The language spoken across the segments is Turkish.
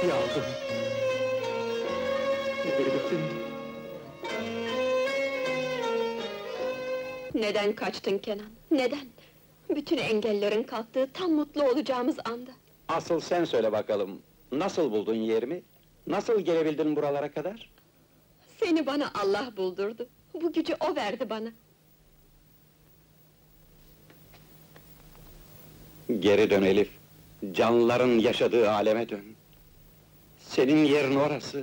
Yavrum! Elif'im! Neden kaçtın Kenan? Neden? Bütün engellerin kalktığı tam mutlu olacağımız anda. Asıl sen söyle bakalım, nasıl buldun yerimi? Nasıl gelebildin buralara kadar? Seni bana Allah buldurdu. Bu gücü o verdi bana. Geri dön Elif, canlıların yaşadığı aleme dön. Senin yerin orası.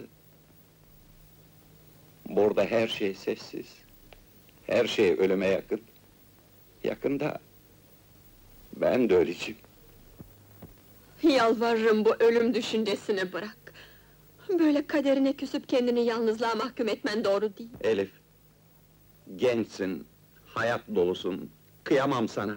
Burada her şey sessiz. Her şey ölüme yakın. Yakında... ben de öleceğim. Yalvarırım bu ölüm düşüncesini bırak. Böyle kaderine küsüp kendini yalnızlığa mahkum etmen doğru değil. Elif, gençsin, hayat dolusun, kıyamam sana.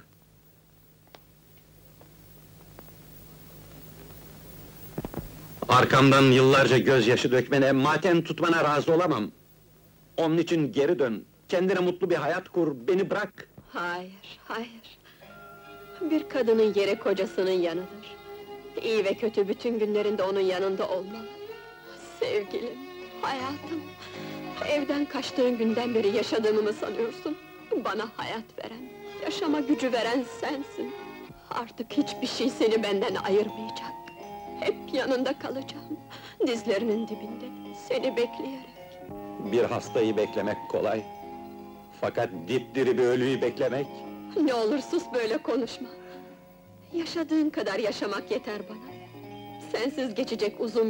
Arkamdan yıllarca gözyaşı dökmene, matem tutmana razı olamam. Onun için geri dön, kendine mutlu bir hayat kur, beni bırak. Hayır, hayır. Bir kadının yeri kocasının yanıdır. İyi ve kötü bütün günlerinde onun yanında olmalı. Sevgilim, hayatım. Evden kaçtığın günden beri yaşadığımı mı sanıyorsun? Bana hayat veren, yaşama gücü veren sensin. Artık hiçbir şey seni benden ayırmayacak. Hep yanında kalacağım. Dizlerinin dibinde, seni bekleyerek. Bir hastayı beklemek kolay. Fakat dipdiri bir ölüyü beklemek... Ne olur sus böyle konuşma. Yaşadığın kadar yaşamak yeter bana. Sensiz geçecek uzun